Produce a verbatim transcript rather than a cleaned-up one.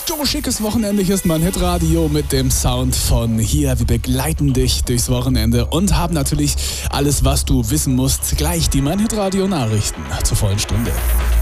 Du schickes Wochenende, hier ist mein Hitradio mit dem Sound von hier. Wir begleiten dich durchs Wochenende und haben natürlich alles, was du wissen musst. Gleich die Mein Hitradio Nachrichten zur vollen Stunde.